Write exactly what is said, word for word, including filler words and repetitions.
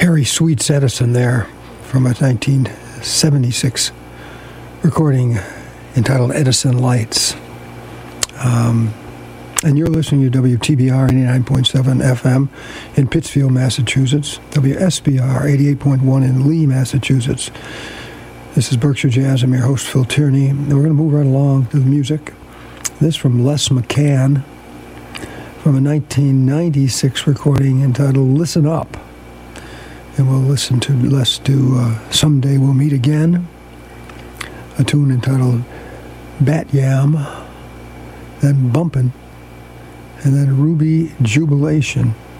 Harry Sweets Edison there from a nineteen seventy-six recording entitled Edison Lights. Um, and you're listening to W T B R eighty-nine point seven F M in Pittsfield, Massachusetts, W S B R eighty-eight point one in Lee, Massachusetts. This is Berkshire Jazz. I'm your host, Phil Tierney, and we're going to move right along to the music. This from Les McCann from a nineteen ninety-six recording entitled Listen Up. And we'll listen to, let's do uh, Someday We'll Meet Again, a tune entitled Bat Yam, then Bumpin', and then Ruby Jubilation.